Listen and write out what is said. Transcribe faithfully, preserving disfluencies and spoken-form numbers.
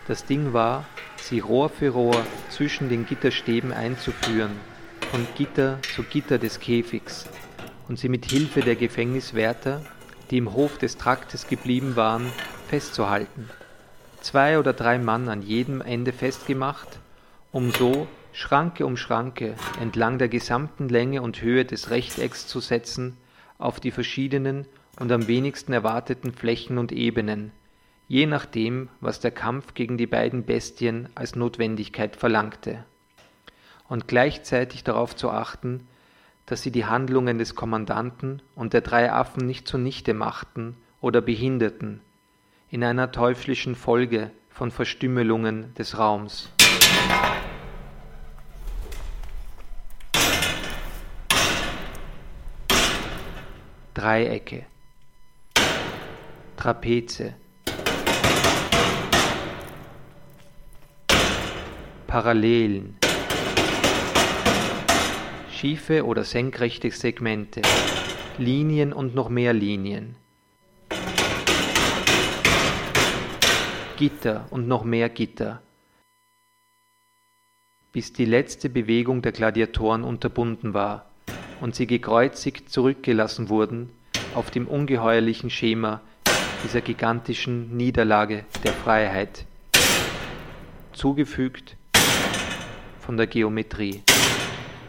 Das Ding war, sie Rohr für Rohr zwischen den Gitterstäben einzuführen, von Gitter zu Gitter des Käfigs, und sie mit Hilfe der Gefängniswärter, die im Hof des Traktes geblieben waren, festzuhalten. Zwei oder drei Mann an jedem Ende festgemacht, um so Schranke um Schranke entlang der gesamten Länge und Höhe des Rechtecks zu setzen, auf die verschiedenen und am wenigsten erwarteten Flächen und Ebenen, je nachdem, was der Kampf gegen die beiden Bestien als Notwendigkeit verlangte. Und gleichzeitig darauf zu achten, dass sie die Handlungen des Kommandanten und der drei Affen nicht zunichte machten oder behinderten, in einer teuflischen Folge von Verstümmelungen des Raums. Dreiecke, Trapeze, Parallelen, schiefe oder senkrechte Segmente, Linien und noch mehr Linien, Gitter und noch mehr Gitter, bis die letzte Bewegung der Gladiatoren unterbunden war und sie gekreuzigt zurückgelassen wurden auf dem ungeheuerlichen Schema dieser gigantischen Niederlage der Freiheit, zugefügt von der Geometrie.